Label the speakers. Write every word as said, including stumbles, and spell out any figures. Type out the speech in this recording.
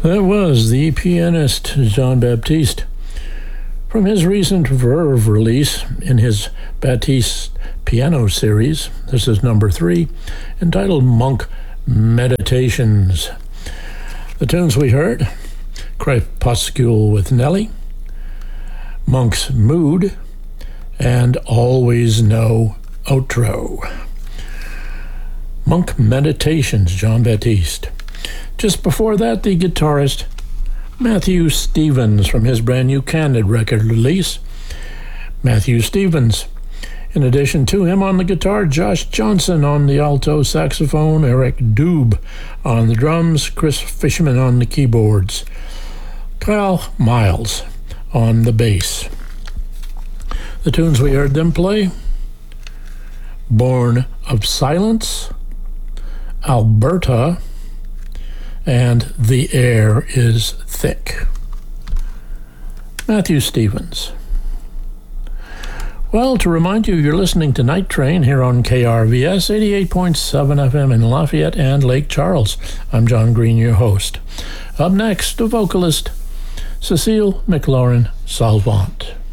Speaker 1: That was the pianist Jean Baptiste from his recent Verve release in his Baptiste piano series. This is number three, entitled Monk Meditations. The tunes we heard: Crepuscule with Nelly, Monk's Mood, and Always No Outro. Monk Meditations, Jean Baptiste. Just before that, the guitarist Matthew Stevens from his brand new Candid record release. Matthew Stevens. In addition to him on the guitar, Josh Johnson on the alto saxophone, Eric Doob on the drums, Chris Fishman on the keyboards, Kyle Miles on the bass. The tunes we heard them play: Born of Silence, Alberta, and The Air is Thick. Matthew Stevens. Well, to remind you, you're listening to Night Train here on K R V S eighty-eight point seven F M in Lafayette and Lake Charles. I'm John Green, your host. Up next, the vocalist Cecile McLaurin Salvant.